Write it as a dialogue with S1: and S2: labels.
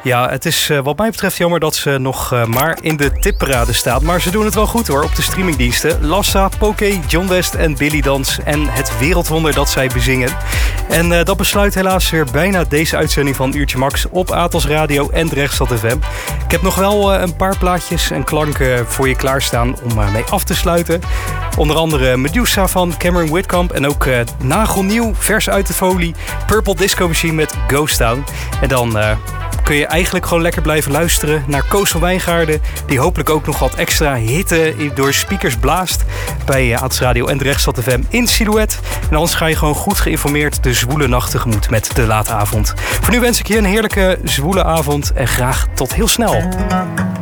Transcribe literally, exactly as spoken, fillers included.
S1: Ja, het is uh, wat mij betreft jammer dat ze nog uh, maar in de tipparade staat. Maar ze doen het wel goed hoor, op de streamingdiensten. Lassa, Poké, John West en Billy Dans. En het wereldwonder dat zij bezingen. En uh, dat besluit helaas weer bijna deze uitzending van Uurtje Max op Atos Radio en Drechtstad F M. Ik heb nog wel uh, een paar plaatjes en klanken voor je klaarstaan om uh, mee af te sluiten. Onder andere Medusa van Cameron Whitcomb. En ook uh, nagelnieuw, vers uit de folie, Purple Disco Machine met Ghost Town. En dan uh, kun je eigenlijk gewoon lekker blijven luisteren naar Koos van Wijngaarden, die hopelijk ook nog wat extra hitte door speakers blaast bij uh, Atos Radio en Drechtstad F M in Silhouette. En anders ga je gewoon goed geïnformeerd de zwoele nacht tegemoet met de late avond. Voor nu wens ik je een heerlijke zwoele avond en graag tot heel snel.